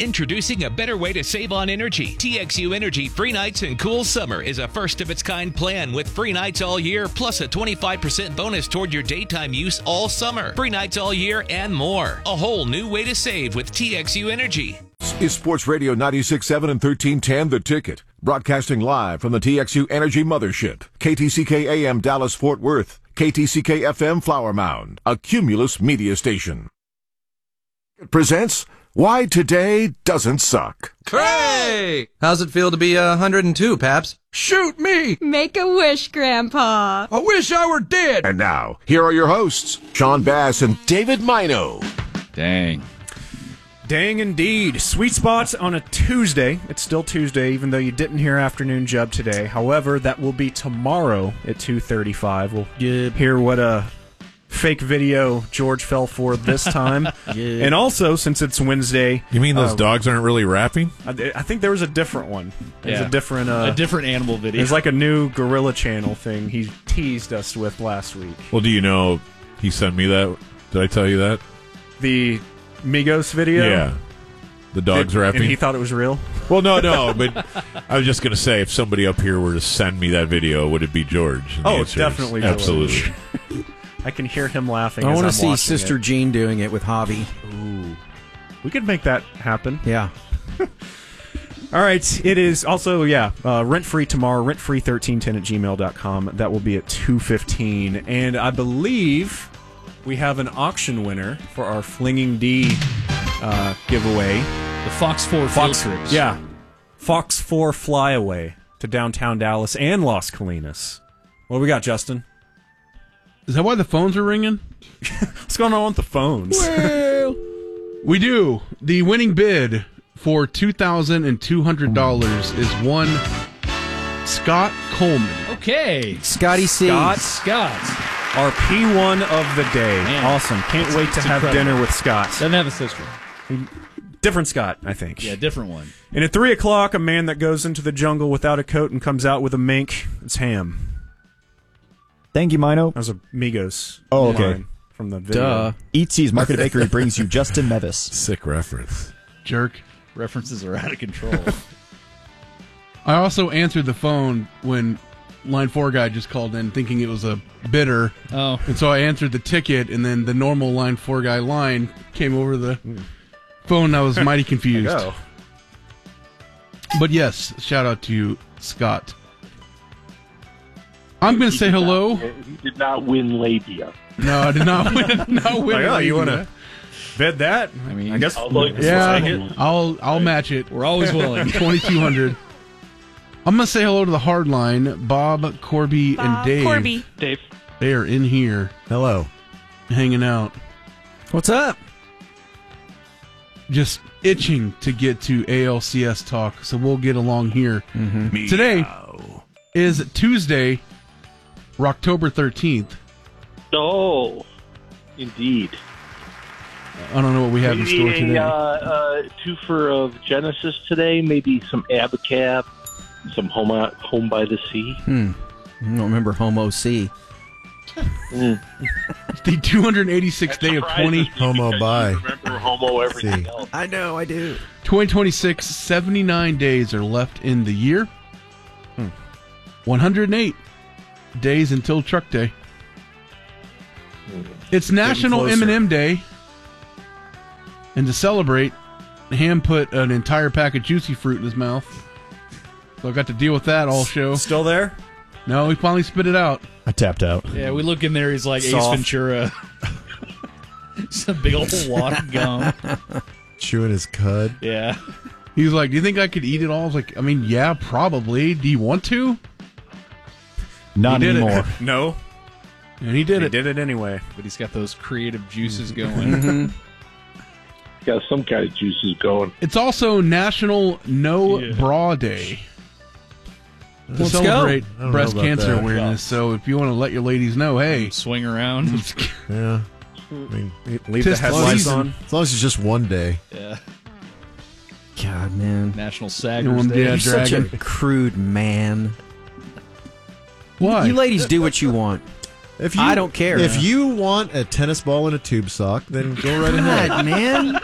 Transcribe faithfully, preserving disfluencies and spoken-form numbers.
Introducing a better way to save on energy. T X U Energy Free Nights and Cool Summer is a first-of-its-kind plan with free nights all year, plus a twenty-five percent bonus toward your daytime use all summer. Free nights all year and more. A whole new way to save with T X U Energy. Is Sports Radio ninety-six point seven and thirteen ten The Ticket. Broadcasting live from the T X U Energy Mothership. K T C K A M Dallas Fort Worth. K T C K F M Flower Mound. A Cumulus media station. It presents Why Today Doesn't Suck. Hooray! How's it feel to be uh, one hundred two, Paps? Shoot me! Make a wish, Grandpa. I wish I were dead. And now, here are your hosts, Sean Bass and David Mino. Dang. Dang indeed. Sweet spots on a Tuesday. It's still Tuesday, even though you didn't hear Afternoon Jub today. However, that will be tomorrow at two thirty-five. We'll yep. hear what a fake video George fell for this time. Yep. And also, since it's Wednesday... You mean those uh, dogs aren't really rapping? I, I think there was a different one. There's yeah. a different... Uh, a different animal video. There's like a new Gorilla Channel thing he teased us with last week. Well, do you know he sent me that? Did I tell you that? The... Migos video? Yeah. The dogs Did, rapping. And he thought it was real? Well, no, no, but I was just going to say, if somebody up here were to send me that video, would it be George? And oh, it's definitely George. Absolutely. I can hear him laughing I as want I'm to see watching Sister it. Jean doing it with Javi. Ooh. We could make that happen. Yeah. All right, it is also, yeah, uh, rent-free tomorrow, rent free thirteen ten at gmail dot com. That will be at two fifteen. And I believe... we have an auction winner for our Flinging D uh, giveaway. The Fox four Fox, field trips. Yeah. Fox four flyaway to downtown Dallas and Las Colinas. What do we got, Justin? Is that why the phones are ringing? What's going on with the phones? Well, we do. The winning bid for two thousand two hundred dollars is one Scott Coleman. Okay. Scotty C. Scott. Scott. Our P one of the day. Man, awesome. Can't wait to have incredible. dinner with Scott. Doesn't have a sister. Different Scott, I think. Yeah, different one. And at three o'clock, a man that goes into the jungle without a coat and comes out with a mink. It's Ham. Thank you, Mino. That was a Migos. Oh, okay. line from the video. Duh. Eatsy's Market Bakery brings you Justin Mevis. Sick reference. Jerk. References are out of control. I also answered the phone when line four guy just called in thinking it was a bidder. Oh. And so I answered the ticket, and then the normal line four guy line came over the phone, and I was mighty confused. Go. But yes, shout out to you, Scott. I'm going to say hello. You did not win labia. No, I did not win. Not win. Oh, yeah, you want to bid that? I mean, I guess. I'll look- Yeah, We'll take it. I'll I'll match it. We're always willing. twenty-two hundred. I'm going to say hello to the hard line, Bob, Corby, Bob, and Dave. Corby. Dave. They are in here Hello. hanging out, What's up? just itching to get to A L C S talk, so we'll get along here. Mm-hmm. Today is Tuesday, October thirteenth. Oh, indeed. I don't know what we have in Maybe store a today. uh, uh, twofer of Genesis today. Maybe some Abacab, some Home Home by the Sea. Hmm. I don't remember Homo C. Mm. It's the two hundred eighty-sixth day of twenty Homo bi. Remember Homo everything See. else. I know, I do. twenty twenty-six. seventy-nine days are left in the year. Hmm. one hundred eight days until Truck Day. It's National closer. M and M Day. And to celebrate, Ham put an entire pack of Juicy Fruit in his mouth. So I got to deal with that all show. Still there? No, he finally spit it out. I tapped out. Yeah, we look in there, he's like Soft. Ace Ventura. Some big old wad of gum. Chewing his cud. Yeah. He was like, do you think I could eat it all? I was like, I mean, yeah, probably. Do you want to? Not He did it. anymore. No. And he did He it. did it anyway. But he's got those creative juices going. Mm-hmm. Got some kind of juices going. It's also National No Yeah. Bra Day. To Let's go. celebrate I don't know breast about cancer that. awareness. So if you want to let your ladies know, hey, Swing around. Yeah. I mean, Leave the Tis the headlights season. on. as long as it's just one day. Yeah. God, man. National You Saggers know, Day. yeah, You're such a dragon. crude man. why? You ladies do what you want. If you, I don't care. If you want a tennis ball in a tube sock, then go right ahead. God, man.